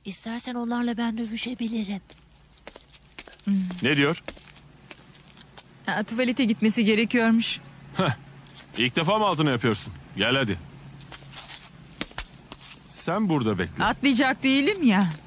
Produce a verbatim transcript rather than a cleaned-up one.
İstersen onlarla ben dövüşebilirim. Ne diyor? Ha, tuvalete gitmesi gerekiyormuş. İlk defa mı altına yapıyorsun? Gel hadi. Sen burada bekle. Atlayacak değilim ya.